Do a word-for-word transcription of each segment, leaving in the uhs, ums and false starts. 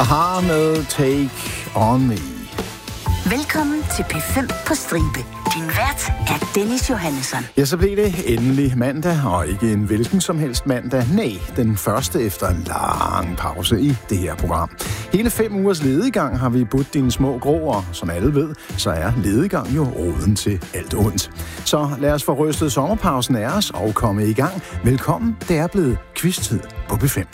Aha med Take On Me. Velkommen til P fem på stribe. Din vært er Dennis Johannesson. Ja, så blev det endelig mandag, og ikke en hvilken som helst mandag. Nej, den første efter en lang pause i det her program. Hele fem ugers ledegang har vi budt dine små gråer. Som alle ved, så er ledegang jo roden til alt ondt. Så lad os få rystet sommerpausen af os og komme i gang. Velkommen, det er blevet quiz-tid på P fem.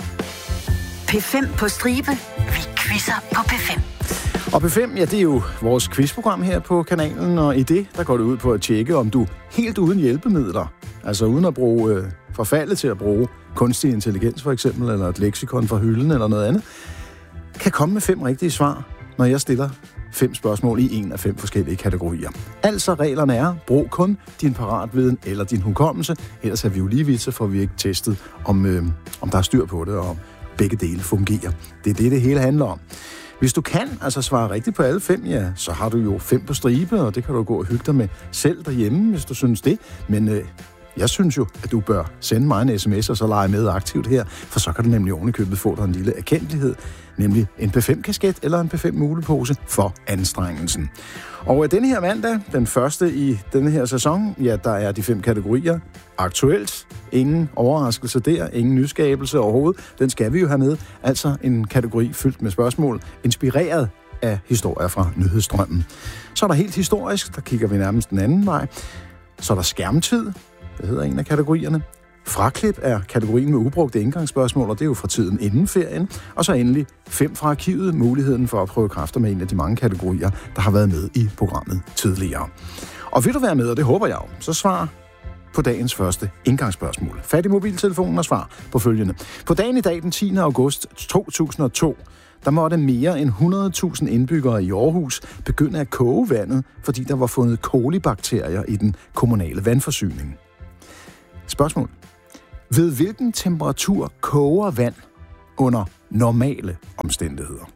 P fem på stribe. Vi quizzer på P fem. Og P fem, ja, det er jo vores quizprogram her på kanalen, og i det, der går det ud på at tjekke, om du helt uden hjælpemidler, altså uden at bruge øh, forfaldet til at bruge kunstig intelligens for eksempel, eller et leksikon fra hylden eller noget andet, kan komme med fem rigtige svar, når jeg stiller fem spørgsmål i en af fem forskellige kategorier. Altså reglerne er, brug kun din paratviden eller din hukommelse, ellers er vi jo lige vidt, så får vi ikke testet, om, øh, om der er styr på det, og om begge dele fungerer. Det er det, det hele handler om. Hvis du kan altså svare rigtigt på alle fem, ja, så har du jo fem på stribe, og det kan du gå og hygge dig med selv derhjemme, hvis du synes det. Men øh, jeg synes jo, at du bør sende mig en sms og så lege med aktivt her, for så kan du nemlig ovenikøbet få dig en lille erkendelighed, nemlig en P fem-kasket eller en P fem-mulepose for anstrengelsen. Og øh, denne her mandag, den første i denne her sæson, ja, der er de fem kategorier. Aktuelt, ingen overraskelse der, ingen nyskabelse overhovedet. Den skal vi jo have med. Altså en kategori fyldt med spørgsmål, inspireret af historier fra nyhedsstrømmen. Så er der helt historisk, der kigger vi nærmest den anden vej. Så er der skærmtid, det hedder en af kategorierne. Fraklip er kategorien med ubrugte indgangsspørgsmål, og det er jo fra tiden inden ferien. Og så endelig fem fra arkivet, muligheden for at prøve kræfter med en af de mange kategorier, der har været med i programmet tidligere. Og vil du være med, og det håber jeg jo, så svar på dagens første indgangsspørgsmål. Fat i mobiltelefonen og svar på følgende. På dagen i dag, den tiende august to tusind og to, der måtte mere end hundrede tusind indbyggere i Aarhus begynde at koge vandet, fordi der var fundet kolibakterier i den kommunale vandforsyning. Spørgsmål. Ved hvilken temperatur koger vand under normale omstændigheder?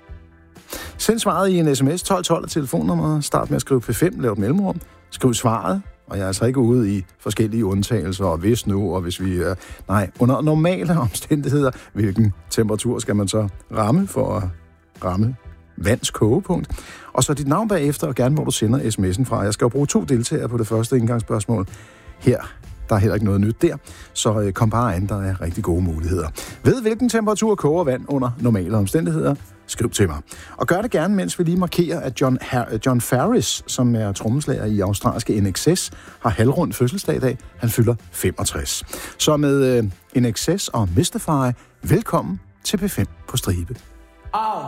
Send svaret i en sms tolv tolv af telefonnummeret. Start med at skrive P fem, lav et mellemrum. Skriv svaret, og jeg er altså ikke ude i forskellige undtagelser, og hvis nu, og hvis vi er... Nej, under normale omstændigheder, hvilken temperatur skal man så ramme for at ramme vands kogepunkt? Og så dit navn bagefter, og gerne hvor du sender sms'en fra. Jeg skal jo bruge to deltagere på det første indgangsspørgsmål. Her, der er heller ikke noget nyt der, så øh, kom bare an, der er rigtig gode muligheder. Ved hvilken temperatur koger vand under normale omstændigheder? Skriv til mig. Og gør det gerne, mens vi lige markerer, at John, Her- John Farris, som er trommeslager i australske N X S, har halvrund fødselsdag i dag. Han fylder femogtres. Så med øh, N X S og Mystify, velkommen til P fem på stribe. Oh.